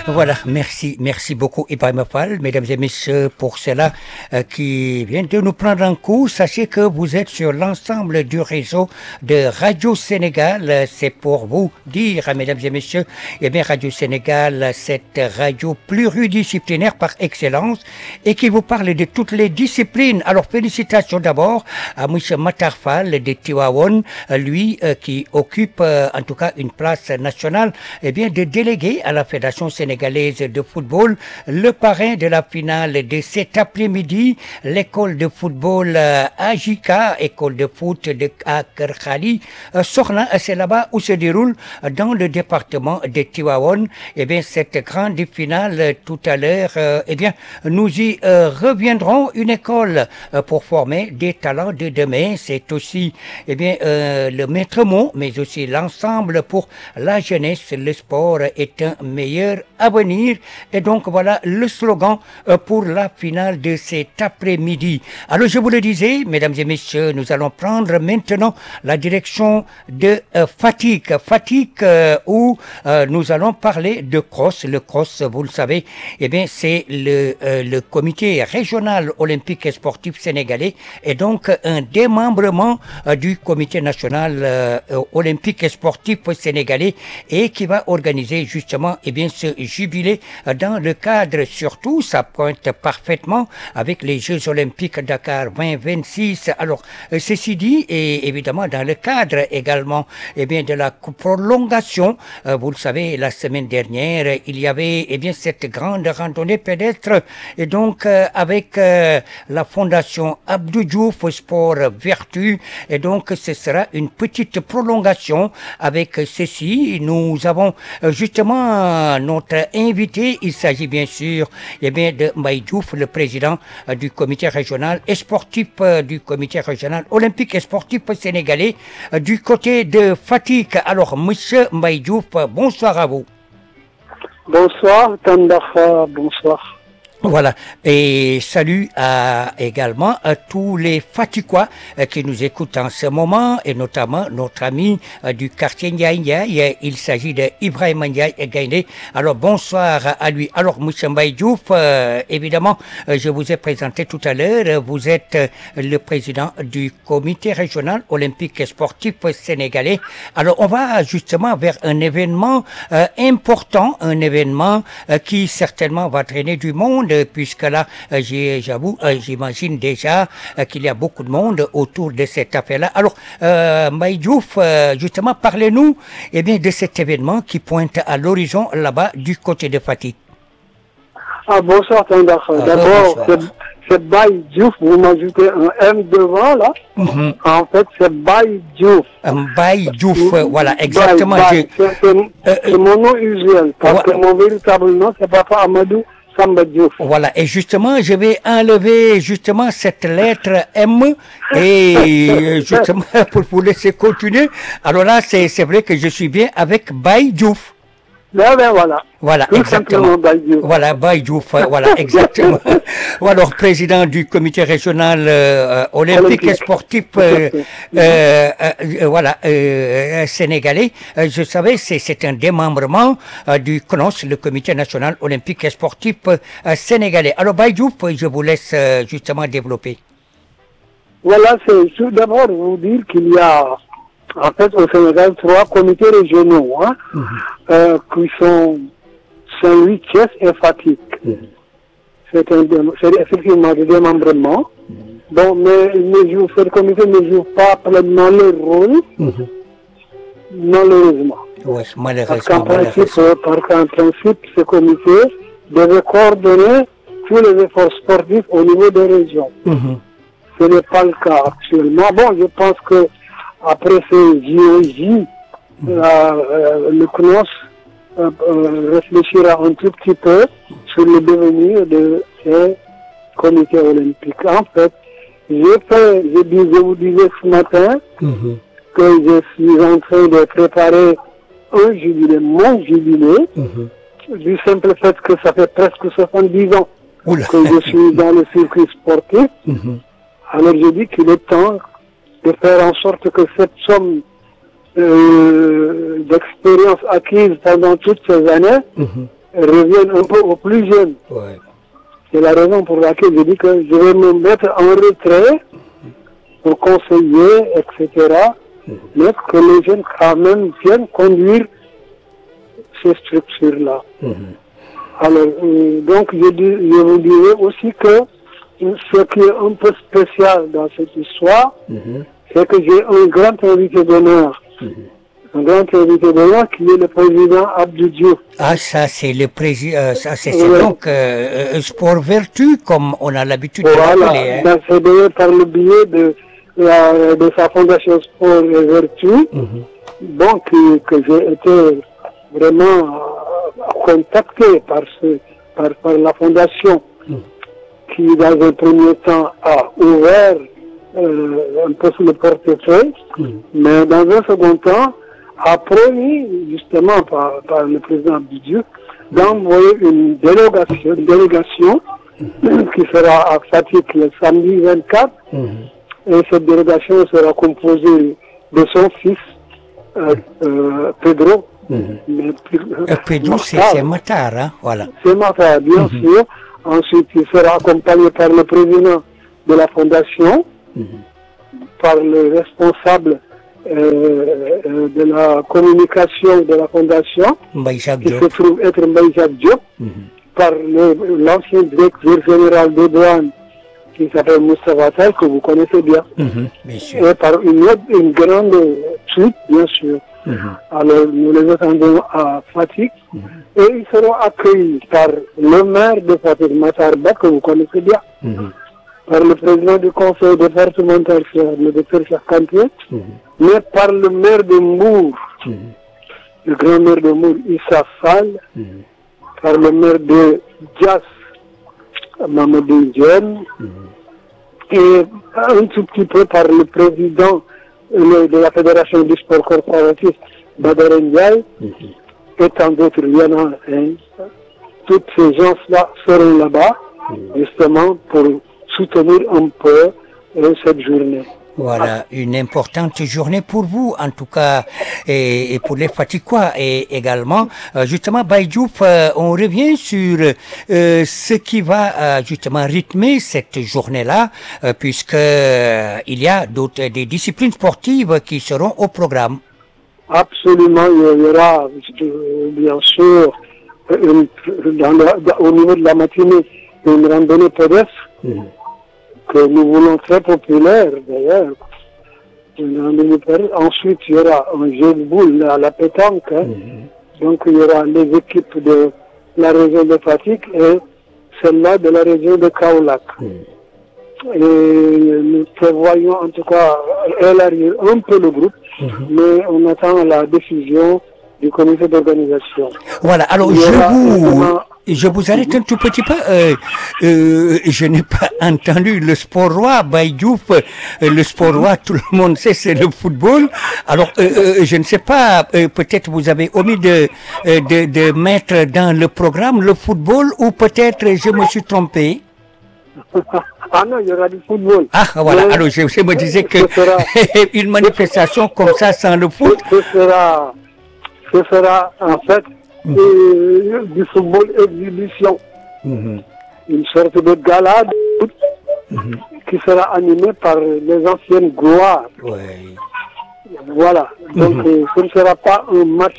Voilà, merci beaucoup Ibrahim Fall, mesdames et messieurs, pour cela qui vient de nous prendre en coup. Sachez que vous êtes sur l'ensemble du réseau de Radio Sénégal. C'est pour vous dire, mesdames et messieurs, eh bien Radio Sénégal, cette radio pluridisciplinaire par excellence et qui vous parle de toutes les disciplines. Alors félicitations d'abord à monsieur Matar Fall de Tivaouane, lui qui occupe en tout cas une place nationale, eh bien de délégué à la Fédération sénégalaise de football, le parrain de la finale de cet après-midi, l'école de football AJK, école de foot de Kerkhali, Sorna, c'est là-bas où se déroule dans le département de Tivaouane, eh bien cette grande finale tout à l'heure, eh bien nous y reviendrons, une école pour former des talents de demain, c'est aussi eh bien le maître mot, mais aussi l'ensemble pour la jeunesse, le sport est un meilleur avenir. Et donc voilà le slogan pour la finale de cet après-midi. Alors je vous le disais, mesdames et messieurs, nous allons prendre maintenant la direction de Fatick, où nous allons parler de cross. Le cross, vous le savez, eh bien c'est le comité régional olympique et sportif sénégalais et donc un démembrement du comité national olympique et sportif sénégalais et qui va organiser justement eh bien ce jubilé dans le cadre, surtout ça pointe parfaitement avec les Jeux olympiques Dakar 2026. Alors ceci dit, et évidemment dans le cadre également eh bien de la prolongation, vous le savez, la semaine dernière il y avait eh bien cette grande randonnée pédestre et donc avec la fondation Abdou Diouf Sport Vertu, et donc ce sera une petite prolongation. Avec ceci, nous avons justement notre invité, il s'agit bien sûr eh bien, de Mbaye Diouf, le président du comité régional et sportif du comité régional olympique et sportif sénégalais du côté de Fatick. Alors monsieur Mbaye Diouf, bonsoir à vous. Bonsoir Tandafa, bonsoir. Voilà, et salut également à tous les Fatickois qui nous écoutent en ce moment, et notamment notre ami du quartier Ndiaye Ndiaye, il s'agit de Ibrahim Ndiaye Gaïndé. Alors bonsoir à lui. Alors monsieur Mbaye Diouf, évidemment, je vous ai présenté tout à l'heure, vous êtes le président du comité régional olympique et sportif sénégalais. Alors on va justement vers un événement important, un événement qui certainement va traîner du monde, puisque là, j'avoue, j'imagine déjà qu'il y a beaucoup de monde autour de cette affaire-là. Alors, Mbaye Diouf, justement, parlez-nous eh bien, de cet événement qui pointe à l'horizon là-bas du côté de Fatick. Bonsoir Tandakha. D'abord, c'est Mbaye Diouf, vous m'ajoutez un M devant là. En fait, c'est Mbaye Diouf. Mbaye Diouf, voilà, exactement. C'est mon nom usuel, parce que mon véritable nom, c'est Papa Amadou Samba Diouf. Voilà, et justement, je vais enlever justement cette lettre M et justement pour vous laisser continuer. Alors là, c'est vrai que je suis bien avec Mbaye Diouf. Voilà. Voilà, tout exactement. Voilà, Mbaye Diouf, voilà, exactement. Ou alors, président du comité régional olympique et sportif, voilà, sénégalais. Je savais, c'est un démembrement du CNOS, le comité national olympique et sportif sénégalais. Alors, Mbaye Diouf, je vous laisse justement développer. Voilà, c'est tout d'abord vous dire qu'il y a en fait au Sénégal 3 comités régionaux qui sont Saint-Louis, Thiès et Fatick. C'est effectivement des démembrements. Bon, mais ce comité ne joue pas pleinement leur rôle, malheureusement. Oui, malheureusement. Parce qu'en principe, ce comité devait coordonner tous les efforts sportifs au niveau des régions. Ce n'est pas le cas actuellement. Bon, je pense que après ces JOJ, le CNOS réfléchira un tout petit peu sur le devenir de ces comités olympiques. En fait, je vous disais ce matin que je suis en train de préparer un jubilé, mon jubilé, du simple fait que ça fait presque 70 ans que je suis dans le circuit sportif. Alors je dis qu'il est temps de faire en sorte que cette somme d'expérience acquise pendant toutes ces années revienne un peu aux plus jeunes. Ouais. C'est la raison pour laquelle je dis que je vais me mettre en retrait pour conseiller, etc. Mais que les jeunes quand même viennent conduire ces structures-là. Alors, donc je vous dirais aussi que ce qui est un peu spécial dans cette histoire, c'est que j'ai un grand invité d'honneur. Un grand invité d'honneur qui est le président Abdou Diouf. Ah, ça c'est le président, ça c'est donc sport vertu comme on a l'habitude de l'appeler. Voilà, c'est d'ailleurs par le biais de sa fondation Sport et Vertu, donc que j'ai été vraiment contacté par la fondation qui dans un premier temps a ouvert un peu le portefeuille, mais dans un second temps a promis justement par le président Abdou Diouf d'envoyer une délégation qui sera à Fatick le samedi 24, et cette délégation sera composée de son fils Pedro. Pedro, c'est Matar, hein? Voilà. C'est Matar, bien sûr. Ensuite, il sera accompagné par le président de la fondation, par le responsable de la communication de la fondation, qui se trouve être Mbaye Jacques Diop, par l'ancien directeur général des douanes, qui s'appelle Moustapha Tall, que vous connaissez bien, et par une grande suite, bien sûr. Alors, nous les attendons à Fatick, et ils seront accueillis par le maire de Fatick, Matar Ba, que vous connaissez bien, par le président du conseil départemental, le docteur Cheikh Kanté, mais par le maire de Mbour, le grand maire de Mbour, Issa Fall, par le maire de Dias, Mamadou Diène, et un tout petit peu par le président de la Fédération du sport corporatif, Badara Ndiaye, et tant d'autres. Il y en a toutes ces gens-là seront là-bas, justement, pour soutenir un peu cette journée. Voilà, une importante journée pour vous, en tout cas, et pour les Fatickois et également. Justement, Baye Diouf, on revient sur ce qui va justement rythmer cette journée-là, puisque il y a des disciplines sportives qui seront au programme. Absolument, il y aura bien sûr au niveau de la matinée une randonnée pédestre que nous voulons très populaire d'ailleurs. Ensuite, il y aura un jeu de boules à la pétanque. Donc, il y aura les équipes de la région de Fatick et celle-là de la région de Kaolack. Et nous prévoyons en tout cas élargir un peu le groupe, mais on attend la décision du comité d'organisation. Voilà, alors je vous arrête un tout petit peu. Je n'ai pas entendu le sport roi, Baye Diouf. Le sport roi, tout le monde sait, c'est le football. Alors, je ne sais pas, peut-être vous avez omis de mettre dans le programme le football, ou peut-être je me suis trompé. Ah non, il y aura du football. Ah voilà, alors je me disais que une manifestation comme ça sans le foot. Ce sera en fait du football exhibition. Une sorte de gala de foot qui sera animé par les anciennes gloires. Voilà, donc ce ne sera pas un match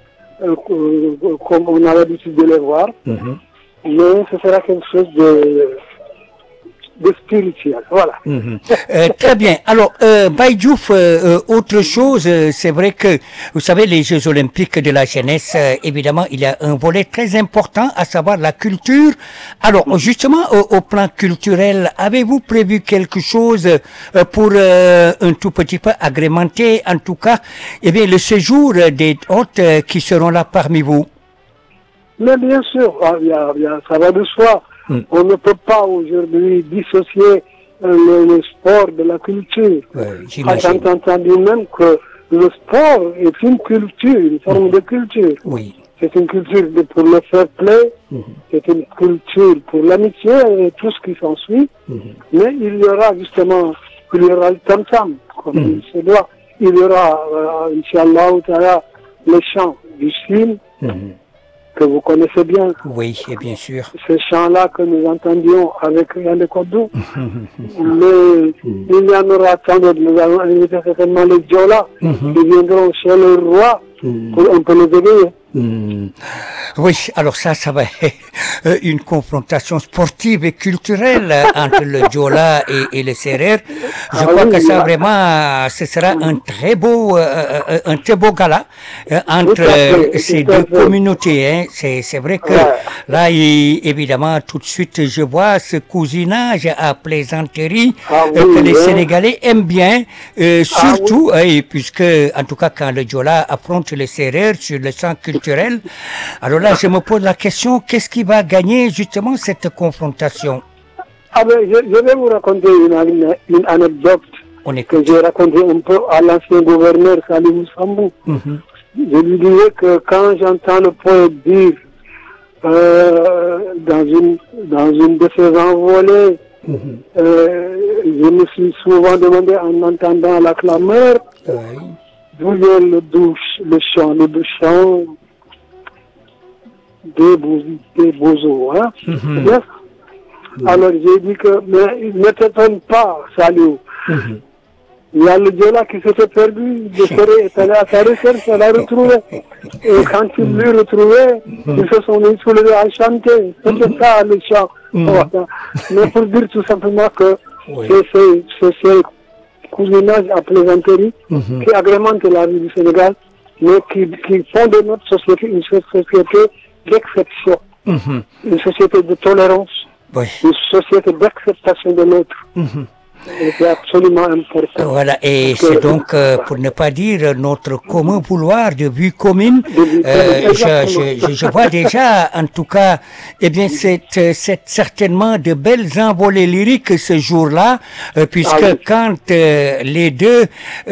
comme on a l'habitude de les voir, mais ce sera quelque chose de spirituel, voilà. Très bien. Alors, Baye Diouf, autre chose, c'est vrai que, vous savez, les Jeux Olympiques de la jeunesse, évidemment, il y a un volet très important, à savoir la culture. Alors, justement, au plan culturel, avez-vous prévu quelque chose pour un tout petit peu agrémenter, en tout cas, eh bien, le séjour des hôtes qui seront là parmi vous? Mais bien sûr, ça va de soi. On ne peut pas aujourd'hui dissocier le sport de la culture. J'ai entendu même que le sport est une culture, une forme de culture. C'est une culture pour le fair play, c'est une culture pour l'amitié et tout ce qui s'ensuit. Mais il y aura justement, le tam-tam, comme il se doit. Il y aura, Inch'Allah, les chants du film. que vous connaissez bien. Oui, et bien sûr. Ce chant-là que nous entendions avec Yann Kodou. Mais il y en aura tant d'autres. Nous allons inviter certainement les Diola qui viendront chez le roi pour un peu les éveiller. Oui, alors ça va être une confrontation sportive et culturelle entre le Diola et le Serer. Je crois que ça vraiment, ce sera un très beau gala entre ces deux communautés. Hein. C'est vrai que là, évidemment, tout de suite, je vois ce cousinage à plaisanterie que les Sénégalais aiment bien, surtout, puisque, en tout cas, quand le Diola affronte le Serer sur le champ culturel. Alors là, je me pose la question, qu'est-ce qui va gagner justement cette confrontation? Ah ben, je vais vous raconter une anecdote que j'ai racontée un peu à l'ancien gouverneur Salih Sambou. Je lui disais que quand j'entends le poète dire dans une de ses envolées, je me suis souvent demandé en entendant la clameur, d'où vient le chant des bozos, hein. Yes. Alors j'ai dit que, mais ne t'étonne pas, Salou. Il y a le Diola qui s'était perdu, le Serer est allé à sa recherche, elle l'a retrouvé. Et quand il l'a retrouvé, ils se sont mis soulevés à chanter. C'était ça le chant. Mais pour dire tout simplement que c'est ce cousinage à plaisanterie qui agrémente la vie du Sénégal, mais qui font de notre société une société d'exception, une société de tolérance, une société d'acceptation de l'autre. C'est absolument important. Voilà, et c'est donc, pour ne pas dire notre commun vouloir de vue commune, je vois déjà, en tout cas, eh bien, c'est certainement de belles envolées lyriques ce jour-là, puisque quand les deux,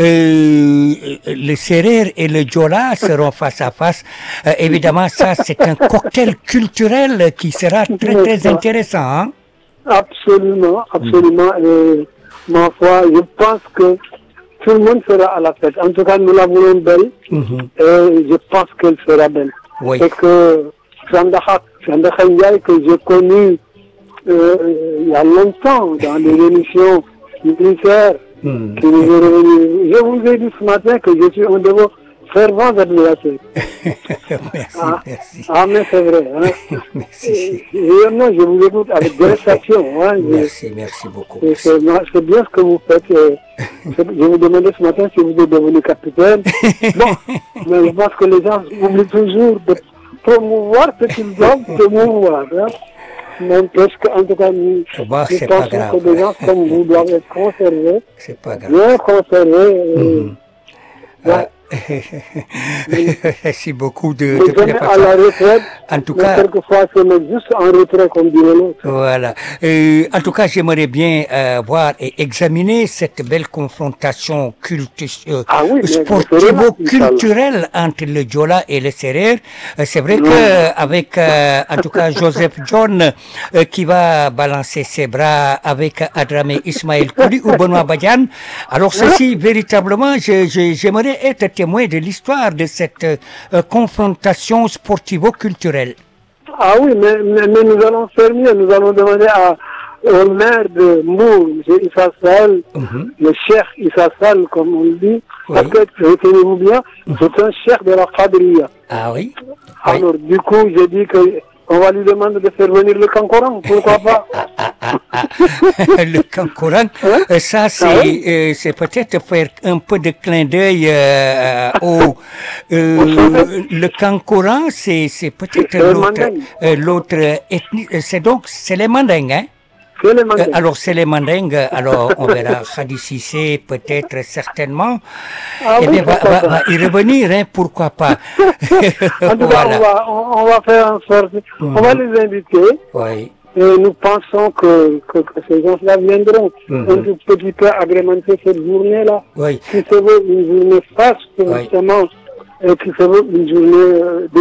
le Serer et le Diola seront face à face, évidemment, ça, c'est un cocktail culturel qui sera très, très intéressant, hein? Absolument, absolument. Ma foi, je pense que tout le monde sera à la fête. En tout cas, nous la voulons belle. Et je pense qu'elle sera belle. Et que Sandaha Ndiaye, que j'ai connu il y a longtemps dans les émissions militaires, qui nous est revenu. Je vous ai dit ce matin que je suis un de vos fervents admirateurs. Merci. Ah, mais c'est vrai. Hein. Merci. Vraiment, je vous écoute avec délectation. Hein. Merci beaucoup. C'est bien ce que vous faites. Je vous demandais ce matin si vous êtes devenu capitaine. Bon, mais je pense que les gens oublient toujours de promouvoir ce qu'ils doivent promouvoir. Hein. N'empêche qu'en tout cas, nous pensons que des gens comme vous doivent être conservés. C'est pas grave. Bien conservés. Merci beaucoup de à la retraite, en tout cas, quelquefois c'est juste en retrait comme dirait l'autre. Voilà. En tout cas, j'aimerais bien voir et examiner cette belle confrontation sportivo-culturelle entre le Diola et le Serer. C'est vrai que avec en tout cas Joseph John qui va balancer ses bras avec Adramé Ismaël Kouli ou Benoît Badiane. Alors ceci, véritablement, j'aimerais être témoin de l'histoire de cette confrontation sportivo-culturelle. Ah oui, mais nous allons faire mieux. Nous allons demander au maire de Mbour, M. Issa Sall, le cheikh Issa Sall, comme on le dit, parce que, retenez-vous bien, c'est un cheikh de la Qadriya. Ah oui. Alors, du coup, j'ai dit que on va lui demander de faire venir le Kankourang, pourquoi pas? Le Kankourang, ça c'est peut-être faire un peu de clin d'œil au le Kankourang, c'est peut-être l'autre ethnie, c'est les Mandingues, hein? Alors c'est les Mandingues, alors on verra Khadi Cissé peut-être certainement, et bien va y revenir, hein, pourquoi pas. En tout cas, on va faire en sorte, on va les inviter. Oui. Et nous pensons que ces gens-là viendront un petit peu agrémenter cette journée-là, qui se veut une journée faste, justement, et qui se veut une journée de joie.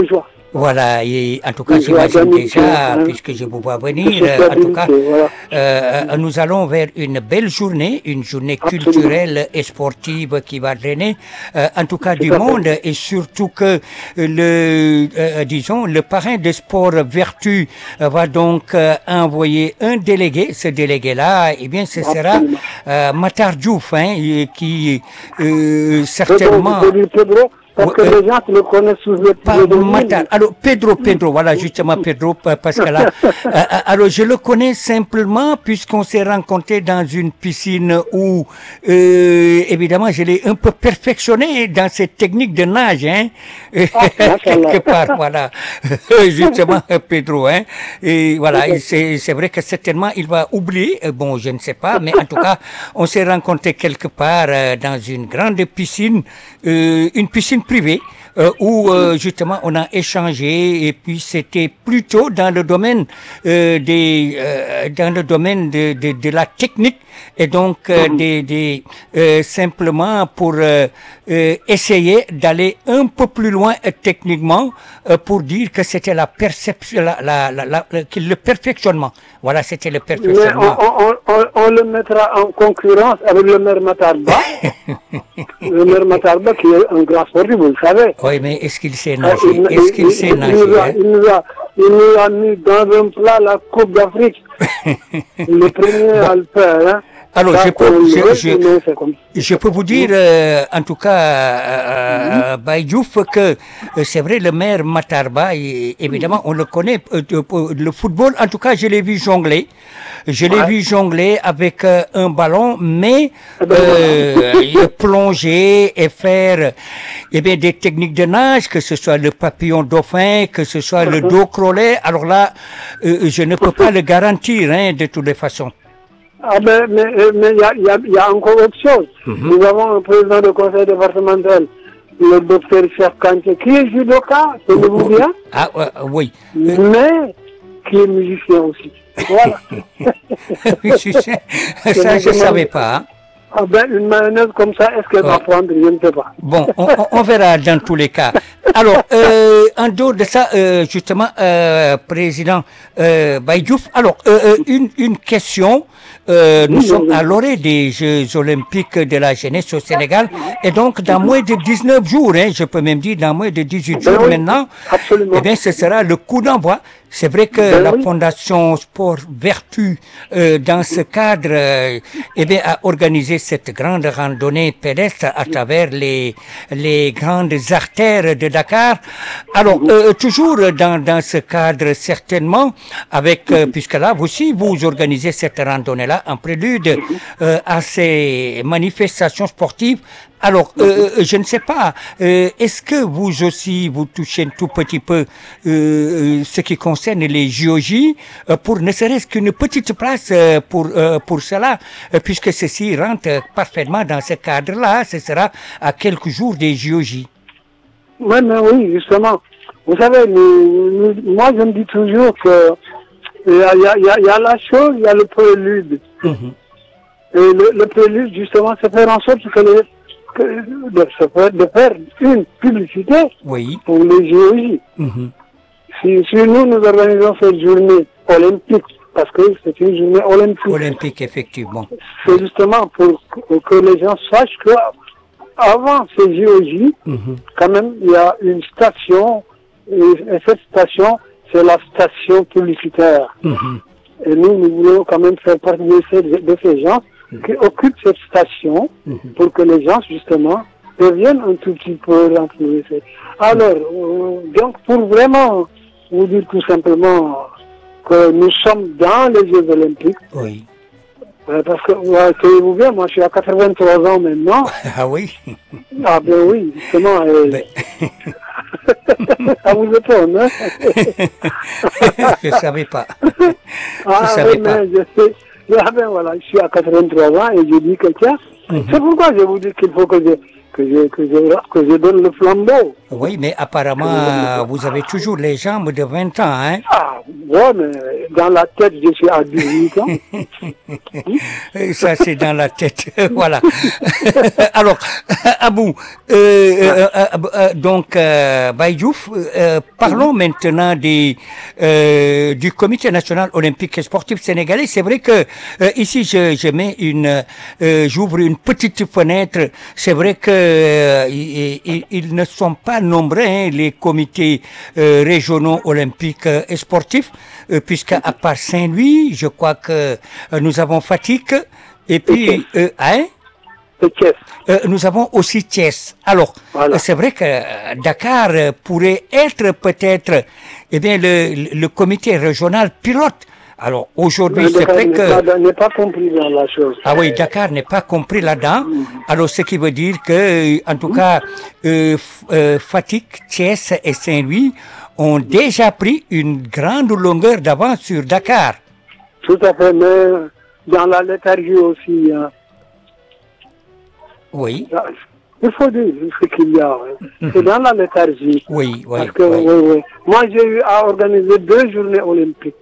Voilà, et en tout cas, j'imagine déjà, puisque je vous vois venir, en tout cas, nous allons vers une belle journée, une journée culturelle et sportive qui va drainer, en tout cas, du monde, et surtout que disons, le parrain de sport Vertu va donc envoyer un délégué. Ce délégué-là, eh bien, ce sera Matar Diouf, hein, qui certainement... Parce que les gens qui le connaissent sous le Matar. Alors, Pedro, voilà, justement, Pedro, parce que là, alors, je le connais simplement puisqu'on s'est rencontrés dans une piscine où, évidemment, je l'ai un peu perfectionné dans cette technique de nage, hein, quelque part, voilà, justement, Pedro, hein, et voilà, c'est vrai que certainement, il va oublier, bon, je ne sais pas, mais en tout cas, on s'est rencontrés quelque part dans une grande piscine, une piscine privée où justement on a échangé et puis c'était plutôt dans le domaine dans le domaine de la technique et donc simplement pour essayer d'aller un peu plus loin techniquement pour dire que c'était la perception le perfectionnement. Voilà, c'était le perfectionnement. Mais on le mettra en concurrence avec le maire Matarba. Le maire Matarba qui est un grand sportif, vous le savez. Oui, mais est-ce qu'il sait nager? Est-ce qu'il sait nager? Il nous a mis dans un plat la Coupe d'Afrique. Le premier à le faire, hein. Alors, je peux vous dire, en tout cas, Baye Diouf, que c'est vrai, le maire Matarba, évidemment, on le connaît, le football, en tout cas, je l'ai vu jongler. Je l'ai vu jongler avec un ballon, mais plonger et faire des techniques de nage, que ce soit le papillon dauphin, que ce soit le dos crawlé. Alors là, je ne peux pas le garantir, hein, de toutes les façons. Ah mais il y a encore autre chose. Nous avons un président du conseil départemental, le docteur Cheikh Kanté, qui est judoka, tenez-vous bien. Ah oui. Mais qui est musicien aussi. Voilà. Musicien, ça je ne savais pas. Hein. Ah une mayonnaise comme ça, est-ce qu'elle va prendre? Je ne sais pas. Bon, on verra dans tous les cas. Alors, en dehors de ça, justement, président Baye Diouf, alors, une question. Nous sommes à l'orée des Jeux Olympiques de la jeunesse au Sénégal, et donc dans moins de 19 jours, hein, je peux même dire dans moins de 18 jours maintenant, eh bien, ce sera le coup d'envoi. C'est vrai que la Fondation Sport Vertu, dans ce cadre, a organisé cette grande randonnée pédestre à travers les grandes artères de Dakar. Alors, toujours dans ce cadre, certainement, avec, puisque là, vous organisez cette randonnée-là en prélude à ces manifestations sportives. Alors, je ne sais pas, est-ce que vous aussi, vous touchez un tout petit peu ce qui concerne les JOJ, pour ne serait-ce qu'une petite place pour cela, puisque ceci rentre parfaitement dans ce cadre-là, ce sera à quelques jours des JOJ. Oui, justement. Vous savez, moi je me dis toujours que il y a la chose, il y a le prélude. Et le prélude, justement, c'est faire en sorte de faire une publicité pour les JOJ. Si nous organisons cette journée olympique, parce que c'est une journée olympique. Olympique, effectivement. C'est justement pour que les gens sachent que avant ces JOJ, quand même, il y a une station, et cette station, c'est la station publicitaire. Et nous voulons quand même faire partie de ces gens qui occupent cette station pour que les gens, justement, deviennent un tout petit peu remplis. Alors, donc, pour vraiment vous dire tout simplement que nous sommes dans les Jeux Olympiques. Oui. Parce que, tenez-vous bien, moi je suis à 83 ans maintenant. Ah oui? Ah ben oui, justement. Ça vous étonne, hein? Je ne savais pas. Je sais. Ah ben voilà, je suis à 83 ans et je dis que tiens, c'est pourquoi je vous dis qu'il faut que je donne le flambeau. Oui, mais apparemment, vous avez toujours les jambes de 20 ans, hein? Ah, ouais, mais dans la tête, je suis à 18 ans. Ça, c'est dans la tête. Voilà. Alors, Abou, donc, Baye Diouf, parlons maintenant du Comité national olympique et sportif sénégalais. C'est vrai que ici, je mets j'ouvre une petite fenêtre. C'est vrai que ils ne sont pas nombreux, hein, les comités régionaux olympiques et sportifs, puisque à part Saint-Louis, je crois que nous avons Fatick et puis nous avons aussi Thiès. Alors, voilà. C'est vrai que Dakar pourrait être peut-être le comité régional pilote. Alors aujourd'hui, c'est vrai que n'est pas compris dans la chose. Ah oui, Dakar n'est pas compris là-dedans. Alors ce qui veut dire que, en tout cas, Fatick, Thiès et Saint-Louis ont déjà pris une grande longueur d'avance sur Dakar. Tout à fait, mais dans la léthargie aussi. Oui. Il faut dire ce qu'il y a. C'est dans la léthargie. Oui, oui. Parce que, oui. Moi, j'ai eu à organiser 2 journées olympiques.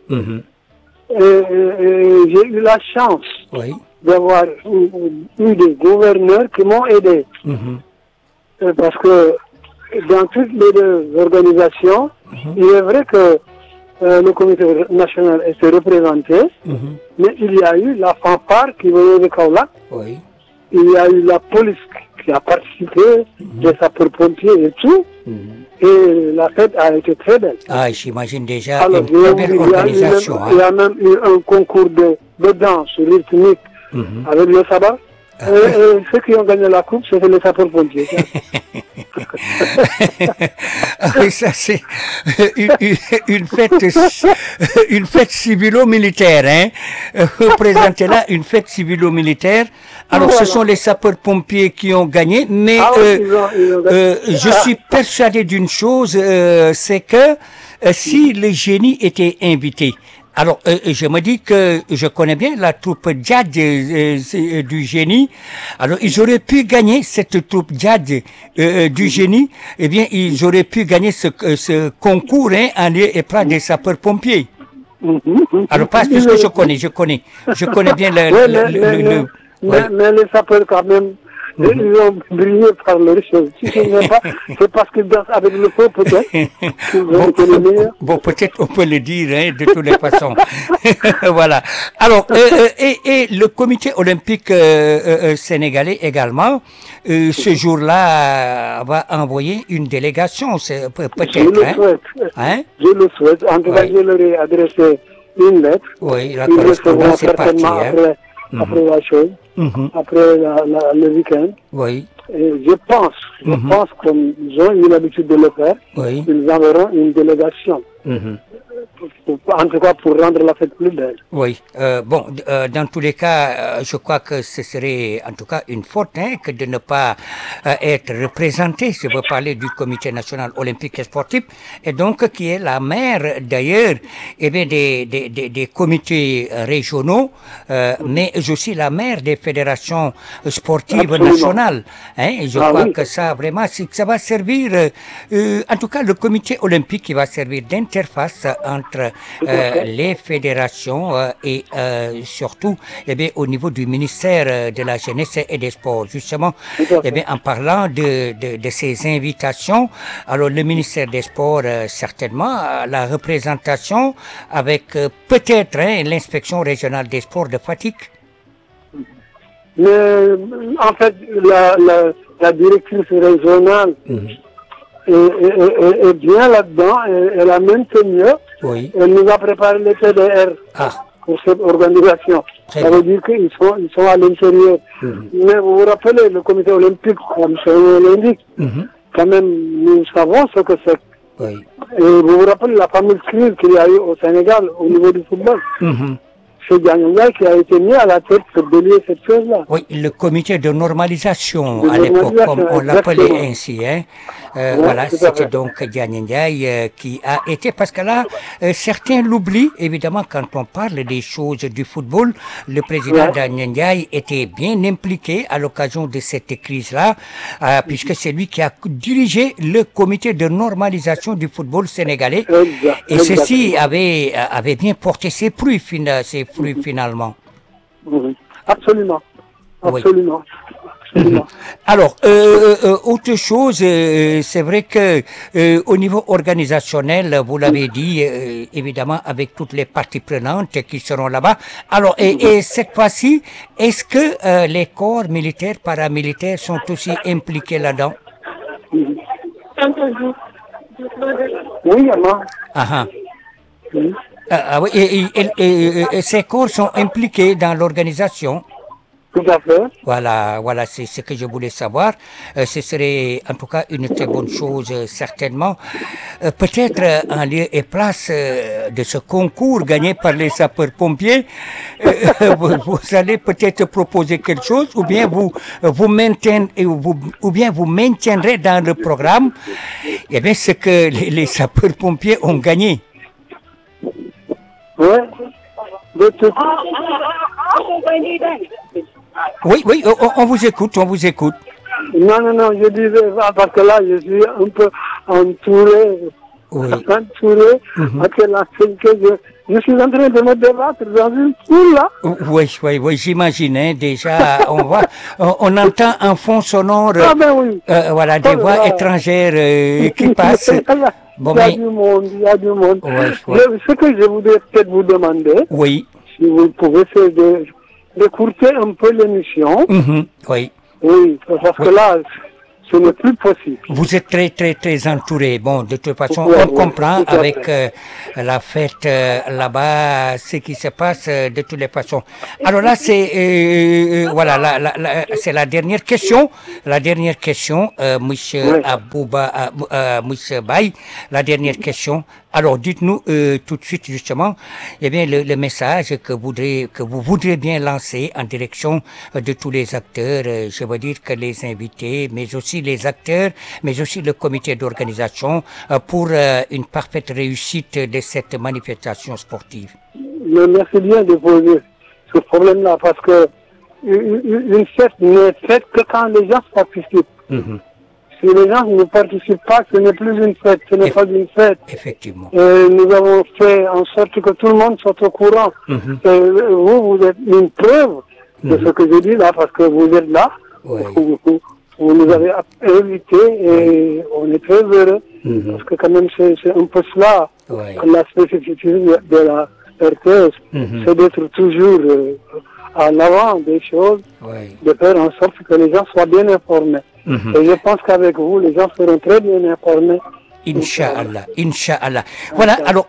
J'ai eu la chance d'avoir eu des gouverneurs qui m'ont aidé. Parce que dans toutes les 2 organisations, il est vrai que le comité national était représenté, mais il y a eu la fanfare qui venait de Kaolack. Il y a eu la police qui a participé, des sapeurs-pompiers et tout. Et la fête a été très belle. Ah, j'imagine déjà une très belle organisation. Il y a même eu un concours de danse rythmique avec le sabbat. Et ceux qui ont gagné la coupe, c'était les sapeurs-pompiers. Oui, ça c'est une fête civilo-militaire, hein. Vous présentez là une fête civilo-militaire. Alors, ce sont les sapeurs-pompiers qui ont gagné, mais je suis persuadé d'une chose, c'est que si les génies étaient invités, alors je me dis que je connais bien la troupe Djad du génie. Alors, ils auraient pu gagner cette troupe Djad du génie. Eh bien, ils auraient pu gagner ce concours, hein, en lieu et place des sapeurs-pompiers. Alors, parce que je connais bien mais les sapeurs, quand même, ils ont brillé par leur chose. Si ce n'est pas, c'est parce qu'ils dansent avec le feu, peut-être. Bon, peut-être on peut le dire, hein, de toutes les façons. Voilà. Alors, et le comité olympique sénégalais également, ce jour-là, va envoyer une délégation, peut-être. Je le souhaite. Hein? Je le souhaite. En tout cas, je leur ai adressé une lettre. Oui, la correspondance est partie. Après la chose, après le week-end. Oui. Et je pense comme ils ont eu l'habitude de le faire, ils enverront une délégation. En tout cas, pour rendre la fête plus belle. Oui. Bon, dans tous les cas, je crois que ce serait en tout cas une faute, hein, que de ne pas être représenté. Je veux parler du Comité national olympique et sportif, et donc qui est la mère d'ailleurs, des comités régionaux, mais aussi la mère des fédérations sportives nationales. Hein, et je crois que ça vraiment, ça va servir, en tout cas le Comité olympique, qui va servir d'interface entre les fédérations et surtout au niveau du ministère de la Jeunesse et des Sports. Justement, en parlant de ces invitations, alors le ministère des Sports, certainement, la représentation avec peut-être l'inspection régionale des sports de Fatick. En fait, la directrice régionale est bien là-dedans, elle a maintenu. Elle nous a préparé les TDR pour cette organisation. Ça veut dire qu'ils sont à l'intérieur. Mais vous vous rappelez, le comité olympique, comme ça l'indique, quand même, nous savons ce que c'est. Et vous vous rappelez la fameuse crise qu'il y a eu au Sénégal au niveau du football. Diagne qui a été mis à la tête pour délier cette chose-là. Oui, le comité de normalisation De à l'époque, normalisation, comme on l'appelait exactement. ainsi. Hein. Ouais, Voilà, tout à c'était fait. donc Diagne Ndiaye qui a été, parce que là, certains l'oublient, évidemment, quand on parle des choses du football, le président Ouais. Diagne Ndiaye était bien impliqué à l'occasion de cette crise-là, puisque c'est lui qui a dirigé le comité de normalisation du football sénégalais. Et ceci avait bien porté ses fruits, finalement. Mhm. Absolument. Oui. Absolument. Absolument. Alors, autre chose, c'est vrai que au niveau organisationnel, vous l'avez dit, évidemment, avec toutes les parties prenantes qui seront là-bas. Alors, et cette fois-ci, est-ce que les corps militaires, paramilitaires sont aussi impliqués là-dedans? Oui, maman. Ah, ah. Mhm. Ah oui, et ces corps sont impliqués dans l'organisation. Tout à fait. Voilà, c'est ce que je voulais savoir. Ce serait en tout cas une très bonne chose, certainement. Peut-être en lieu et place de ce concours gagné par les sapeurs-pompiers, vous allez peut-être proposer quelque chose, ou bien vous maintiendrez dans le programme, eh bien, ce que les sapeurs-pompiers ont gagné. Ouais. De tout. Oui, on vous écoute, on vous écoute. Non, je disais ça parce que là, je suis un peu entouré. Oui. Entouré. Parce que là, c'est que je suis en train de me débattre dans une foule là. Oui, j'imagine, hein, déjà, on entend un fond sonore, Ah ben oui. voilà, des Oh là voix là. étrangères qui passent. Bon, Il y a mais, du monde, il y a du monde. Ouais. Ce que je voudrais peut-être vous demander, oui, si vous pouvez, c'est d'écourter un peu l'émission. oui. Oui, parce que là, ce n'est plus possible. Vous êtes très entouré. Bon, de toute façon, Ouais, on comprend tout à avec fait. la fête là-bas, ce qui se passe de toutes les façons. Alors là, c'est voilà, c'est la dernière question. La dernière question, Monsieur Ouais. Abouba, Monsieur Baye, la dernière question. Alors, dites-nous tout de suite justement, eh bien, le message que vous voudrez bien lancer en direction de tous les acteurs. Je veux dire que les invités, mais aussi les acteurs, mais aussi le comité d'organisation pour une parfaite réussite de cette manifestation sportive. Mais merci bien de poser ce problème-là parce que une fête n'est faite que quand les gens participent. Si les gens ne participent pas, ce n'est plus une fête, ce n'est pas une fête. Effectivement. Nous avons fait en sorte que tout le monde soit au courant. Vous êtes une preuve de ce que je dis là, parce que vous êtes là. Oui. Vous nous avez invités et on est très heureux. Parce que quand même, c'est un peu cela, Oui. la spécificité de la RTS. C'est d'être toujours à l'avant des choses, Oui. de faire en sorte que les gens soient bien informés. Et je pense qu'avec vous, les gens seront très bien informés. Inch'Allah. Voilà, alors,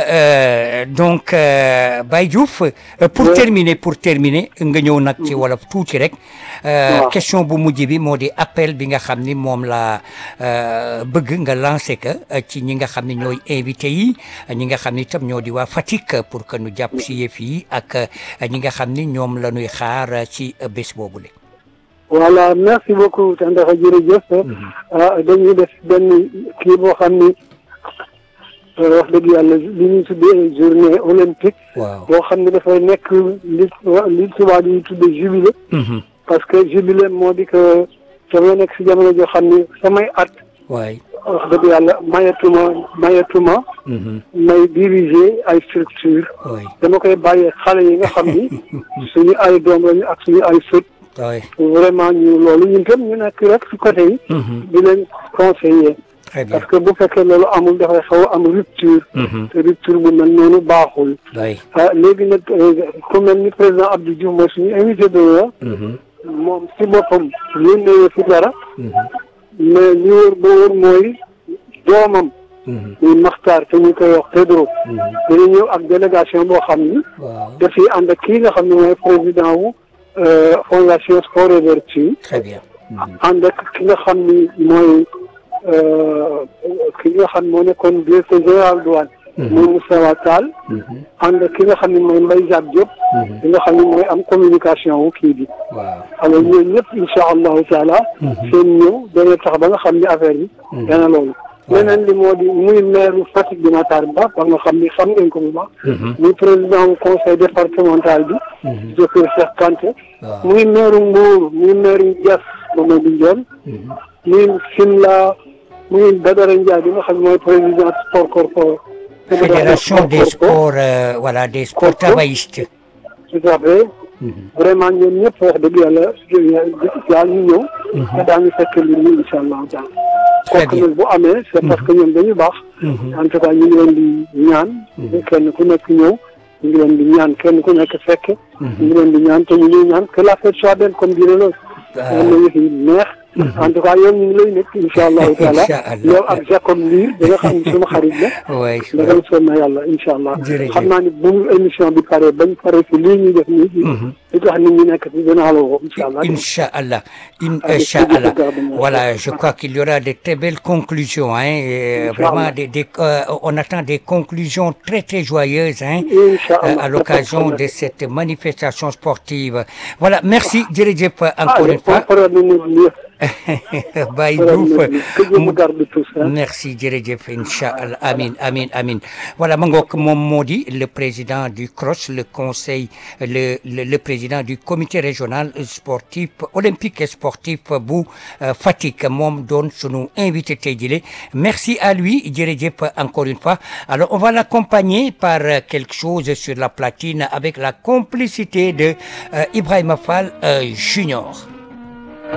donc, Baye Diouf, pour terminer, nga ñëw nag ci wolof tuuti rek, question bu mujj bi moo di appel bi nga xam ni moom la bëgg nga lancé ka ci ñi nga xam ne ñooy invité yi, ñi nga xam ni itam ñoo di waa Fatick pour que nu jàpp si yëf yi ak ñi nga xam ni ñoom la ñuy xaar ci bés boobule. Voilà, merci beaucoup Tandakha jërëjëf. Dañuy def benn kii boo xam ni wax dëgg yàlla li ñuy tuddee journée olympique. waaw boo xam ne dafay nekk li tubaab yi tuddee jubilé. parce que jubilé moo di que damay nekk si jamono joo xam ni samay at. waay wax dëgg yàlla mayatuma. may diriger ay structure waay dama koy bàyyee xale yi nga xam ni suñu ay doom lañu ak suñu ay sët. waay vraiment loolu ñun tam ñu nekk rek ci côté yi. di leen conseiller. très bien parce que bu fekkee loolu amul dafay xaw a am rupture. te rupture bu mel noonu baaxul. waay léegi nag ku mel ni président Abdou Diouf mooy suñu invité d'honneur. moom si boppam yónnee fi dara. mais li wër ba wër mooy doomam. muy Maxtaar te ñu koy wax Pedro. dina ñëw ak délégation boo xam ni. waaw dafay ànd ak kii nga xam ne mooy président wu. Fondation Sport et Vertu. très bien. ànd ak ki nga xam ni mooy ki nga xam moo nekkoon directeur général douane muy Moussa Tall. ànd ki nga xam ne mooy Mbaye Jacques Diop. ki nga xam ne mooy am communication wu kii bi. waaw alors ñooñu ñëpp incha allahu taala. seen ñëw dana tax ba nga xam ne affaire bi. dana loolu. leneen li moo di muy maire Fatick bi Matar Ba ba nga xam ni xam ngeen ko bu baax. muy président du conseil départemental bi. docteur Cheikh Kanté. muy maire Mbour muy maire Diass Mamadou Ndione. muy Fimela muy Badara Ndiaye bi nga xam ne mooy président sport corpo. fédération des sports voilà des sports travaillistes. tout à fait. vraiment ñoom ñëpp wax dëgg yàlla ñu ñëw. te daañu fekk mbir mi incha allah daal. très bien kooku nag bu amee c'est parce que ñoom dañu baax. en tout cas ñu ngi leen di ñaan. kenn ku nekk ñëw. ñu ngi leen di ñaan kenn ku nekk fekk. ñu ngi leen di ñaan te ñu ngi ñaan que la fête soit belle comme dirait l'autre. am na yëf yi neex. en tout cas yow ñu ngi lay nekk incha allahu taala. yow ak Jacob Ndiir da nga xam ne suma xarit la. oui ndax sonn na yàlla incha allah. jërëjëf xam naa ni bu émission bi paree bañ pare si lii ñuy def nii. li tax nit ñi nekk si dinaa la woo incha allah. incha allah incha allah voilà je crois qu'il y aura de très belles conclusions hein vraiment on attend des conclusions très très joyeuses hein à l'occasion de cette manifestation sportive voilà merci jërëjëf encore une fois. Baye Diouf merci jërëjëf incha allah amin amin amin voilà ma ngoog moom moo di le président du CROS le conseil le président du comité régional sportif olympique et sportif bu Fatick moom doon sunu invité tey jii merci à lui jërëjëf encore une fois alors on va l'accompagner par quelque chose sur la platine avec la complicité de Ibrahima Fall Junior.